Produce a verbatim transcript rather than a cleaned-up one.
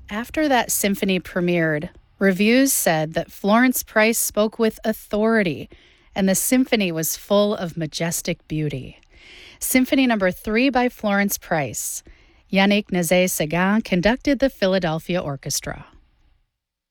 After that symphony premiered, reviews said that Florence Price spoke with authority, and the symphony was full of majestic beauty. Symphony Number Three by Florence Price. Yannick Nézet-Séguin conducted the Philadelphia Orchestra.